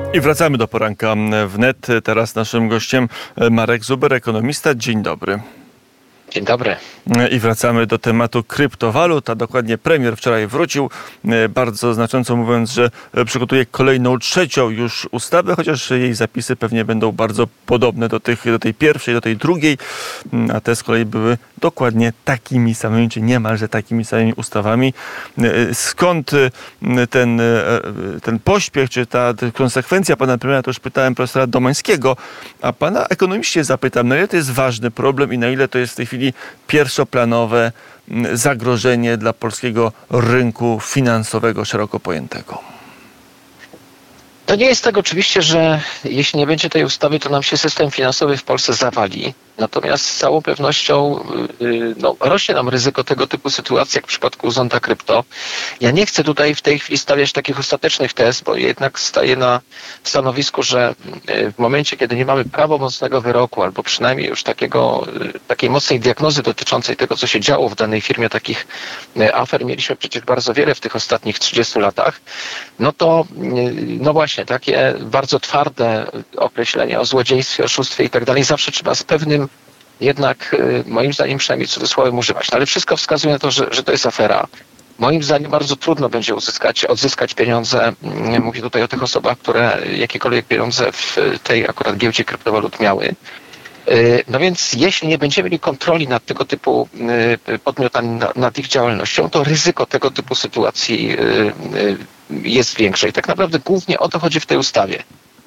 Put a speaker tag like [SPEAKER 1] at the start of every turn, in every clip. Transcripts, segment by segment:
[SPEAKER 1] I wracamy do poranka wnet. Teraz naszym gościem Marek Zuber, ekonomista. Dzień dobry.
[SPEAKER 2] Dzień dobry.
[SPEAKER 1] I wracamy do tematu kryptowalut, a dokładnie premier wczoraj wrócił, bardzo znacząco mówiąc, że przygotuje kolejną, trzecią już ustawę, chociaż jej zapisy pewnie będą bardzo podobne do tej pierwszej, do tej drugiej, a te z kolei były dokładnie takimi samymi, czy niemalże takimi samymi ustawami. Skąd ten pośpiech, czy ta konsekwencja pana premiera, to już pytałem profesora Domańskiego, a pana ekonomiście zapytam, na ile to jest ważny problem i na ile to jest w tej chwili pierwszoplanowe zagrożenie dla polskiego rynku finansowego szeroko pojętego?
[SPEAKER 2] To nie jest tak oczywiście, że jeśli nie będzie tej ustawy, to nam się system finansowy w Polsce zawali. Natomiast z całą pewnością rośnie nam ryzyko tego typu sytuacji, jak w przypadku zonda krypto. Ja nie chcę tutaj w tej chwili stawiać takich ostatecznych tez, bo jednak staję na stanowisku, że w momencie, kiedy nie mamy prawomocnego wyroku, albo przynajmniej już takiej mocnej diagnozy dotyczącej tego, co się działo w danej firmie, takich afer mieliśmy przecież bardzo wiele w tych ostatnich 30 latach, no właśnie, takie bardzo twarde określenia o złodziejstwie, oszustwie i tak dalej zawsze trzeba z pewnym jednak, moim zdaniem przynajmniej cudzysłowem używać. No ale wszystko wskazuje na to, że to jest afera. Moim zdaniem bardzo trudno będzie odzyskać pieniądze. Mówię tutaj o tych osobach, które jakiekolwiek pieniądze w tej akurat giełdzie kryptowalut miały. No więc jeśli nie będziemy mieli kontroli nad tego typu podmiotami, nad ich działalnością, to ryzyko tego typu sytuacji jest większe. I tak naprawdę głównie o to chodzi w tej ustawie.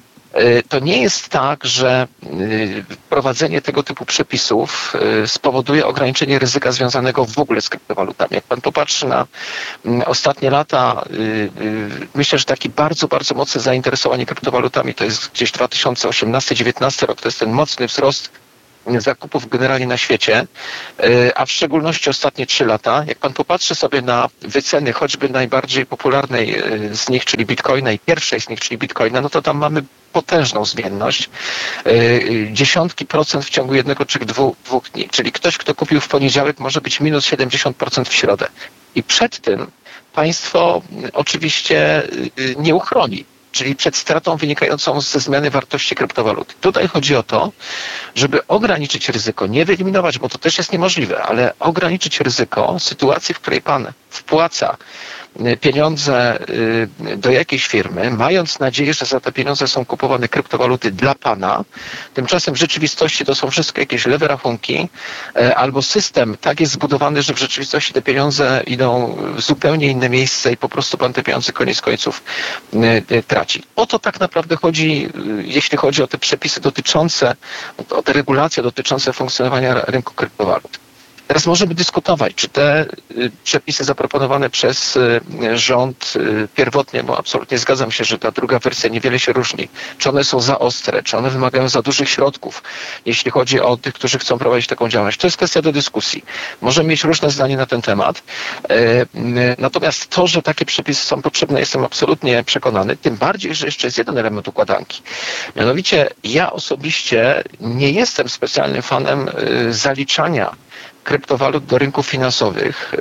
[SPEAKER 2] To nie jest tak, że wprowadzenie tego typu przepisów spowoduje ograniczenie ryzyka związanego w ogóle z kryptowalutami. Jak pan popatrzy na ostatnie lata, myślę, że taki bardzo, bardzo mocne zainteresowanie kryptowalutami to jest gdzieś 2018-2019 rok. To jest ten mocny wzrost zakupów generalnie na świecie, a w szczególności ostatnie 3 lata. Jak pan popatrzy sobie na wyceny choćby najbardziej popularnej z nich, czyli Bitcoina i pierwszej z nich, czyli Bitcoina, no to tam mamy potężną zmienność. Dziesiątki procent w ciągu jednego czy dwóch dni. Czyli ktoś, kto kupił w poniedziałek, może być minus 70% w środę. I przed tym państwo oczywiście nie uchroni. Czyli przed stratą wynikającą ze zmiany wartości kryptowalut. Tutaj chodzi o to, żeby ograniczyć ryzyko, nie wyeliminować, bo to też jest niemożliwe, ale ograniczyć ryzyko sytuacji, w której pan wpłaca pieniądze do jakiejś firmy, mając nadzieję, że za te pieniądze są kupowane kryptowaluty dla pana. Tymczasem w rzeczywistości to są wszystko jakieś lewe rachunki, albo system tak jest zbudowany, że w rzeczywistości te pieniądze idą w zupełnie inne miejsce i po prostu pan te pieniądze koniec końców traci. O to tak naprawdę chodzi, jeśli chodzi o te przepisy dotyczące, o te regulacje dotyczące funkcjonowania rynku kryptowalut. Teraz możemy dyskutować, czy te przepisy zaproponowane przez rząd pierwotnie, bo absolutnie zgadzam się, że ta druga wersja niewiele się różni, czy one są za ostre, czy one wymagają za dużych środków, jeśli chodzi o tych, którzy chcą prowadzić taką działalność. To jest kwestia do dyskusji. Możemy mieć różne zdanie na ten temat. Natomiast to, że takie przepisy są potrzebne, jestem absolutnie przekonany, tym bardziej, że jeszcze jest jeden element układanki. Mianowicie ja osobiście nie jestem specjalnym fanem zaliczania kryptowalut do rynków finansowych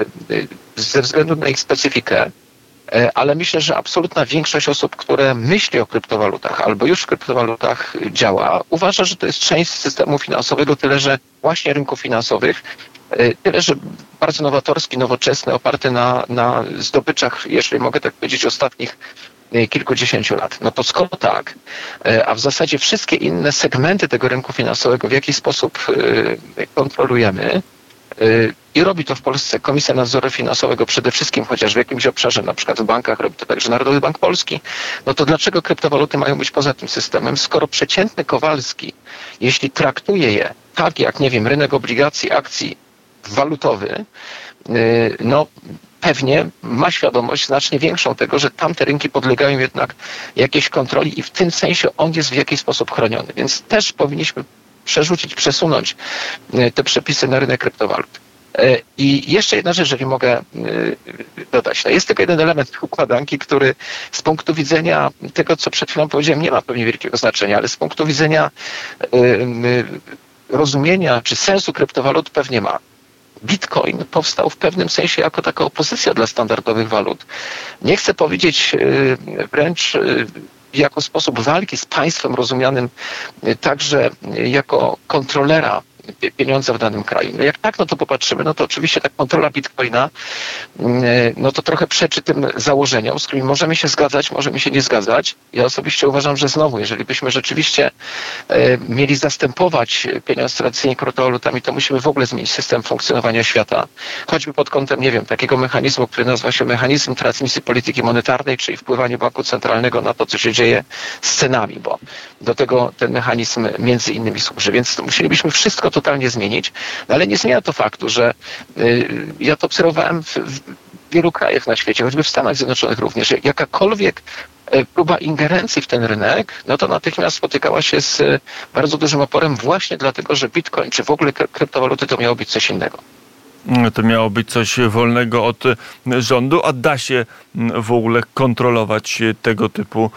[SPEAKER 2] ze względu na ich specyfikę, ale myślę, że absolutna większość osób, które myśli o kryptowalutach albo już w kryptowalutach działa, uważa, że to jest część systemu finansowego, tyle że właśnie rynków finansowych, tyle że bardzo nowatorski, nowoczesny, oparty na zdobyczach, jeżeli mogę tak powiedzieć, ostatnich kilkudziesięciu lat. No to skoro tak, a w zasadzie wszystkie inne segmenty tego rynku finansowego w jakiś sposób kontrolujemy i robi to w Polsce Komisja Nadzoru Finansowego przede wszystkim, chociaż w jakimś obszarze, na przykład w bankach robi to także Narodowy Bank Polski, no to dlaczego kryptowaluty mają być poza tym systemem, skoro przeciętny Kowalski, jeśli traktuje je tak jak, nie wiem, rynek obligacji, akcji walutowy, no pewnie ma świadomość znacznie większą tego, że tamte rynki podlegają jednak jakiejś kontroli i w tym sensie on jest w jakiś sposób chroniony. Więc też powinniśmy przesunąć te przepisy na rynek kryptowalut. I jeszcze jedna rzecz, jeżeli mogę dodać. No jest tylko jeden element układanki, który z punktu widzenia tego, co przed chwilą powiedziałem, nie ma pewnie wielkiego znaczenia, ale z punktu widzenia rozumienia czy sensu kryptowalut pewnie ma. Bitcoin powstał w pewnym sensie jako taka opozycja dla standardowych walut. Nie chcę powiedzieć wręcz jako sposób walki z państwem rozumianym także jako kontrolera pieniądza w danym kraju. No jak tak, no to popatrzymy, no to oczywiście ta kontrola Bitcoina, no to trochę przeczy tym założeniom, z którymi możemy się zgadzać, możemy się nie zgadzać. Ja osobiście uważam, że znowu, jeżeli byśmy rzeczywiście mieli zastępować pieniądz tradycyjnie kryptowalutami, to musimy w ogóle zmienić system funkcjonowania świata. Choćby pod kątem, nie wiem, takiego mechanizmu, który nazywa się mechanizm transmisji polityki monetarnej, czyli wpływanie banku centralnego na to, co się dzieje z cenami, bo do tego ten mechanizm między innymi służy. Więc musielibyśmy wszystko totalnie zmienić, no ale nie zmienia to faktu, że ja to obserwowałem w wielu krajach na świecie, choćby w Stanach Zjednoczonych również, jakakolwiek próba ingerencji w ten rynek, no to natychmiast spotykała się z bardzo dużym oporem właśnie dlatego, że Bitcoin czy w ogóle kryptowaluty to miało być coś innego.
[SPEAKER 1] To miało być coś wolnego od rządu, a da się w ogóle kontrolować tego typu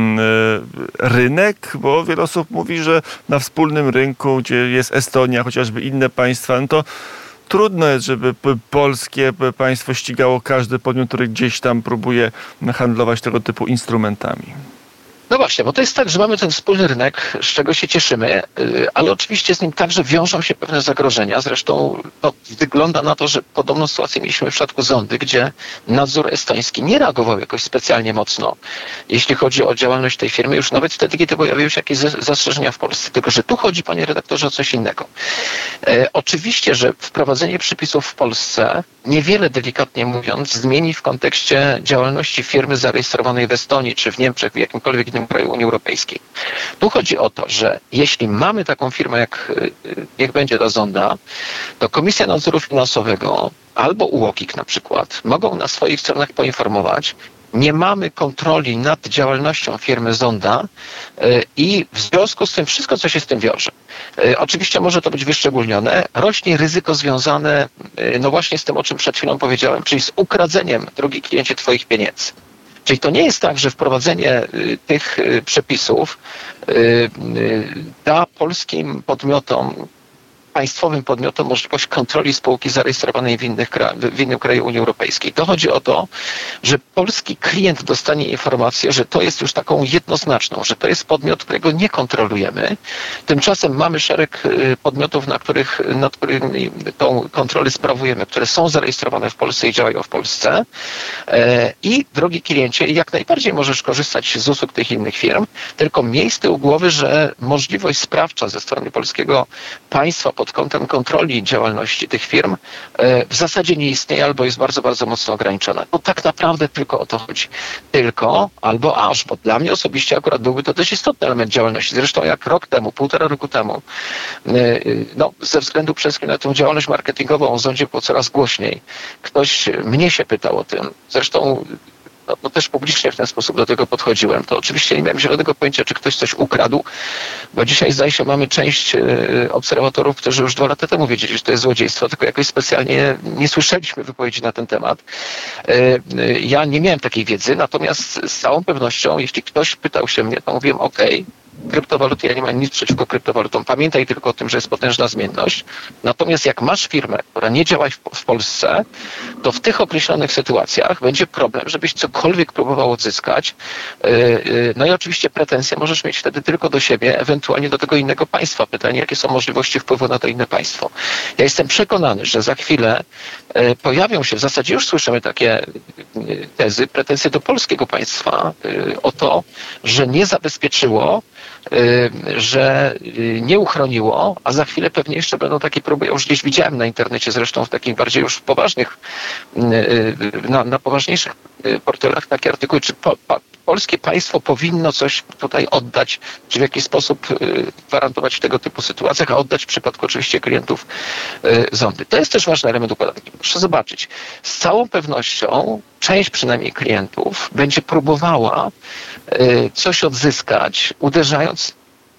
[SPEAKER 1] rynek? Bo wiele osób mówi, że na wspólnym rynku, gdzie jest Estonia, chociażby inne państwa, no to trudno jest, żeby polskie państwo ścigało każdy podmiot, który gdzieś tam próbuje handlować tego typu instrumentami.
[SPEAKER 2] No właśnie, bo to jest tak, że mamy ten wspólny rynek, z czego się cieszymy, ale oczywiście z nim także wiążą się pewne zagrożenia. Zresztą no, wygląda na to, że podobną sytuację mieliśmy w przypadku Zondy, gdzie nadzór estoński nie reagował jakoś specjalnie mocno, jeśli chodzi o działalność tej firmy, już nawet wtedy, kiedy pojawiły się jakieś zastrzeżenia w Polsce. Tylko że tu chodzi, panie redaktorze, o coś innego. Oczywiście, że wprowadzenie przepisów w Polsce niewiele, delikatnie mówiąc, zmieni w kontekście działalności firmy zarejestrowanej w Estonii, czy w Niemczech, w jakimkolwiek innym kraju Unii Europejskiej. Tu chodzi o to, że jeśli mamy taką firmę, jak niech będzie ta Zonda, to Komisja Nadzoru Finansowego albo UOKiK na przykład mogą na swoich stronach poinformować, nie mamy kontroli nad działalnością firmy Zonda i w związku z tym wszystko, co się z tym wiąże. Oczywiście może to być wyszczególnione. Rośnie ryzyko związane no właśnie z tym, o czym przed chwilą powiedziałem, czyli z ukradzeniem, drogi kliencie, twoich pieniędzy. Czyli to nie jest tak, że wprowadzenie tych przepisów da polskim podmiotom, państwowym podmiotom możliwość kontroli spółki zarejestrowanej w innym kraju Unii Europejskiej. To chodzi o to, że polski klient dostanie informację, że to jest już taką jednoznaczną, że to jest podmiot, którego nie kontrolujemy. Tymczasem mamy szereg podmiotów, nad którymi tą kontrolę sprawujemy, które są zarejestrowane w Polsce i działają w Polsce. I drogi kliencie, jak najbardziej możesz korzystać z usług tych innych firm, tylko miej z tyłu głowy, że możliwość sprawcza ze strony polskiego państwa pod kątem kontroli działalności tych firm w zasadzie nie istnieje albo jest bardzo, bardzo mocno ograniczona. No tak naprawdę tylko o to chodzi. Tylko albo aż, bo dla mnie osobiście akurat byłby to dość istotny element działalności. Zresztą jak rok temu, 1,5 roku temu, no ze względu przede wszystkim na tą działalność marketingową o Zondzie było coraz głośniej. Ktoś mnie się pytał o tym. Zresztą no też publicznie w ten sposób do tego podchodziłem. To oczywiście nie miałem zielonego pojęcia, czy ktoś coś ukradł, bo dzisiaj zdaje się mamy część obserwatorów, którzy już 2 lata temu wiedzieli, że to jest złodziejstwo, tylko jakoś specjalnie nie słyszeliśmy wypowiedzi na ten temat. Ja nie miałem takiej wiedzy, natomiast z całą pewnością, jeśli ktoś pytał się mnie, to mówiłem okej, kryptowaluty, ja nie mam nic przeciwko kryptowalutom. Pamiętaj tylko o tym, że jest potężna zmienność. Natomiast jak masz firmę, która nie działa w Polsce, to w tych określonych sytuacjach będzie problem, żebyś cokolwiek próbował odzyskać. No i oczywiście pretensje możesz mieć wtedy tylko do siebie, ewentualnie do tego innego państwa. Pytanie, jakie są możliwości wpływu na to inne państwo. Ja jestem przekonany, że za chwilę pojawią się, w zasadzie już słyszymy takie tezy, pretensje do polskiego państwa o to, że nie zabezpieczyło, że nie uchroniło, a za chwilę pewnie jeszcze będą takie próby, ja już gdzieś widziałem na internecie, zresztą w takich bardziej już poważnych, na poważniejszych portalach takie artykuły, czy polskie państwo powinno coś tutaj oddać, czy w jakiś sposób gwarantować w tego typu sytuacjach, a oddać w przypadku oczywiście klientów Zondy. To jest też ważny element układanki. Proszę zobaczyć, z całą pewnością część przynajmniej klientów będzie próbowała coś odzyskać, uderzając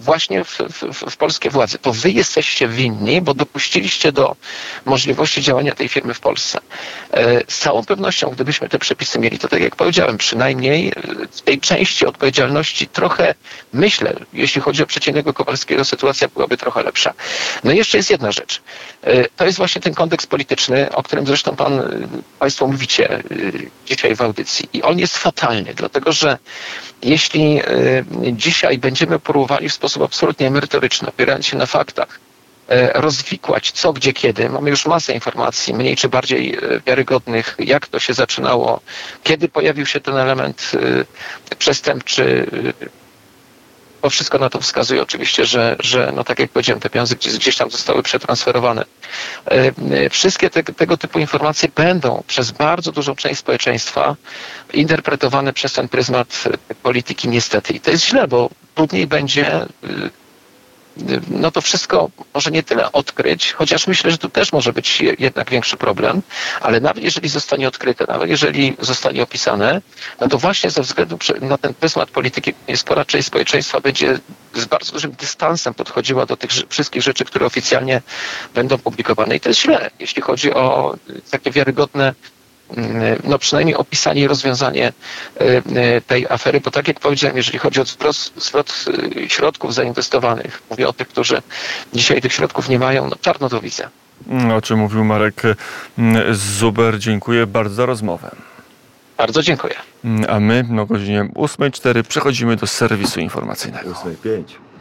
[SPEAKER 2] właśnie w polskie władze. To wy jesteście winni, bo dopuściliście do możliwości działania tej firmy w Polsce. Z całą pewnością, gdybyśmy te przepisy mieli, to tak jak powiedziałem, przynajmniej w tej części odpowiedzialności trochę, myślę, jeśli chodzi o przeciętnego Kowalskiego, sytuacja byłaby trochę lepsza. No i jeszcze jest jedna rzecz. To jest właśnie ten kontekst polityczny, o którym zresztą Państwo mówicie dzisiaj w audycji. I on jest fatalny, dlatego że jeśli dzisiaj będziemy próbowali w sposób absolutnie merytoryczny, opierając się na faktach, rozwikłać co, gdzie, kiedy. Mamy już masę informacji, mniej czy bardziej wiarygodnych, jak to się zaczynało, kiedy pojawił się ten element przestępczy. Bo wszystko na to wskazuje oczywiście, że no tak jak powiedziałem, te pieniądze gdzieś tam zostały przetransferowane. Wszystkie tego typu informacje będą przez bardzo dużą część społeczeństwa interpretowane przez ten pryzmat polityki niestety. I to jest źle, bo trudniej będzie no to wszystko może nie tyle odkryć, chociaż myślę, że tu też może być jednak większy problem, ale nawet jeżeli zostanie odkryte, nawet jeżeli zostanie opisane, no to właśnie ze względu na ten pryzmat polityki spora część społeczeństwa będzie z bardzo dużym dystansem podchodziła do tych wszystkich rzeczy, które oficjalnie będą publikowane. I to jest źle, jeśli chodzi o takie wiarygodne, no przynajmniej opisanie i rozwiązanie tej afery, bo tak jak powiedziałem, jeżeli chodzi o zwrot środków zainwestowanych, mówię o tych, którzy dzisiaj tych środków nie mają, no czarno to widzę.
[SPEAKER 1] O czym mówił Marek Zuber. Dziękuję bardzo za rozmowę.
[SPEAKER 2] Bardzo dziękuję.
[SPEAKER 1] A my o godzinie 8:04 przechodzimy do serwisu informacyjnego.
[SPEAKER 3] 8:05.